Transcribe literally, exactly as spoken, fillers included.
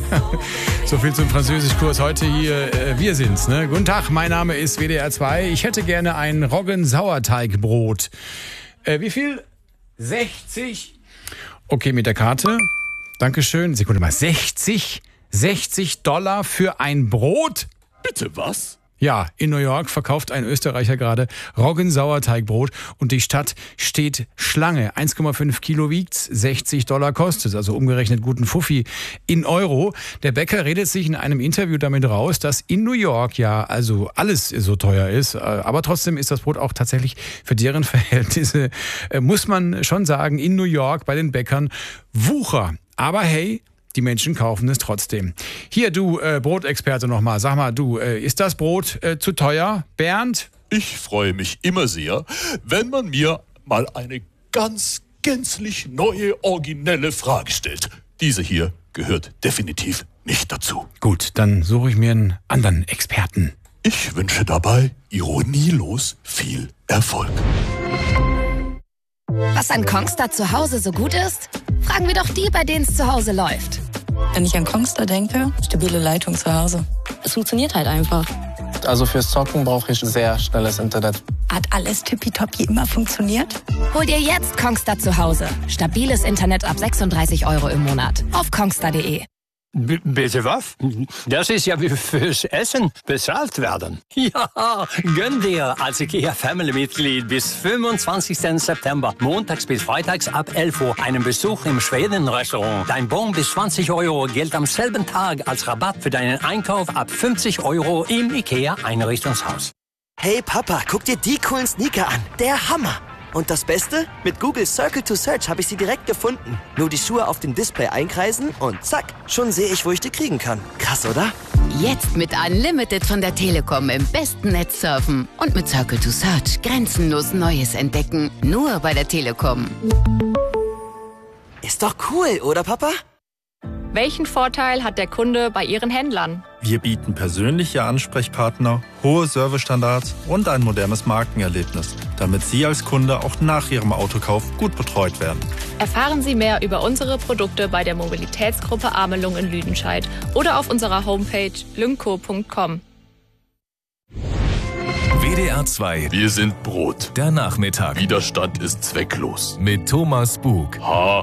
So viel zum Französischkurs heute hier. Äh, wir sind's, ne? Guten Tag, mein Name ist W D R zwei. Ich hätte gerne ein Roggen-Sauerteigbrot. Äh, wie viel? sechzig. Okay, mit der Karte. Dankeschön. Sekunde mal. sechzig? sechzig Dollar für ein Brot? Bitte was? Ja, in New York verkauft ein Österreicher gerade Roggen-Sauerteigbrot und die Stadt steht Schlange. eins Komma fünf Kilo wiegt's, sechzig Dollar kostet, also umgerechnet guten Fuffi in Euro. Der Bäcker redet sich in einem Interview damit raus, dass in New York ja also alles so teuer ist, aber trotzdem ist das Brot auch tatsächlich für deren Verhältnisse, muss man schon sagen, in New York bei den Bäckern Wucher. Aber hey, die Menschen kaufen es trotzdem. Hier, du äh, Brotexperte nochmal. Sag mal, du, äh, ist das Brot äh, zu teuer? Bernd? Ich freue mich immer sehr, wenn man mir mal eine ganz gänzlich neue, originelle Frage stellt. Diese hier gehört definitiv nicht dazu. Gut, dann suche ich mir einen anderen Experten. Ich wünsche dabei ironielos viel Erfolg. Was an Kongstar zu Hause so gut ist? Fragen wir doch die, bei denen es zu Hause läuft. Wenn ich an Kongstar denke, stabile Leitung zu Hause. Es funktioniert halt einfach. Also fürs Zocken brauche ich sehr schnelles Internet. Hat alles tippitoppi immer funktioniert? Hol dir jetzt Kongstar zu Hause. Stabiles Internet ab sechsunddreißig Euro im Monat. Auf kongstar punkt de. B- bitte was? Das ist ja wie fürs Essen bezahlt werden. Ja, gönn dir als IKEA-Family-Mitglied bis fünfundzwanzigsten September, montags bis freitags ab elf Uhr, einen Besuch im Schweden-Restaurant. Dein Bon bis zwanzig Euro gilt am selben Tag als Rabatt für deinen Einkauf ab fünfzig Euro im IKEA-Einrichtungshaus. Hey Papa, guck dir die coolen Sneaker an. Der Hammer! Und das Beste? Mit Google Circle to Search habe ich sie direkt gefunden. Nur die Schuhe auf dem Display einkreisen und zack, schon sehe ich, wo ich die kriegen kann. Krass, oder? Jetzt mit Unlimited von der Telekom im besten Netz surfen und mit Circle to Search grenzenlos Neues entdecken. Nur bei der Telekom. Ist doch cool, oder Papa? Welchen Vorteil hat der Kunde bei Ihren Händlern? Wir bieten persönliche Ansprechpartner, hohe Servicestandards und ein modernes Markenerlebnis, damit Sie als Kunde auch nach Ihrem Autokauf gut betreut werden. Erfahren Sie mehr über unsere Produkte bei der Mobilitätsgruppe Amelung in Lüdenscheid oder auf unserer Homepage lynco punkt com. W D R zwei. Wir sind Brot. Der Nachmittag. Widerstand ist zwecklos. Mit Thomas Bug. Ha.